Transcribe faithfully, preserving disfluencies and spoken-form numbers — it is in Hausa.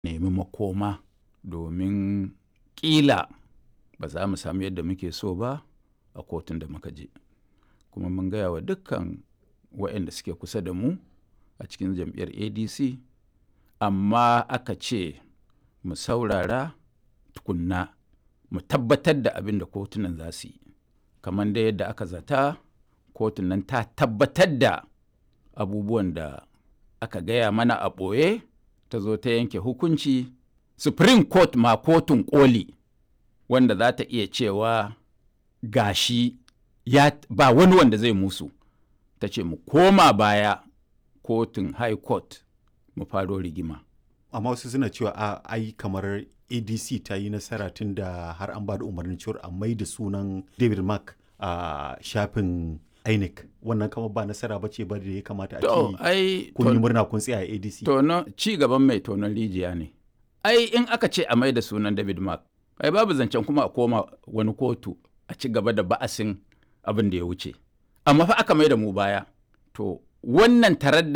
nemi makoma domin ƙila ba za mu samu yadda muke so ba a kotun da muka je. Kuma mun gaya wa dukkan waɗanda suke kusa da mu a cikin jam'iyyar A D C, amma aka ce mu saurara tukunna mu tabbatar da abin da kotunan za su yi. Kamar da yadda aka zata, kotun nan ta tabbatar da abubuwan da aka gaya mana a ɓoye, ta zo ta yanke hukunci. Supreme Court ma kotun ƙoli wanda za ta iya cewa gashi ya ba wani wanda zai musu, ta ce mu koma baya kotun High Court mu faro rigima. Amma wasu suna cewa a ai kamar A D C ta yi nasara tun da har an ba da umarnin cewar a mai da sunan David Mark a shafin I N E C. Wannan kama ba nasara ba ce ba da ya kamata a ce kun yi murna kun tsaya a A D C. Tono ci gaban mai tonon rijiya ne. Ai in aka ce a mai da sunan David Mark, ai babu zancen kuma a koma wani kotu a ci gaba da ba'asin abin da ya wuce. Amma fa aka mai da mu baya. To wannan tarar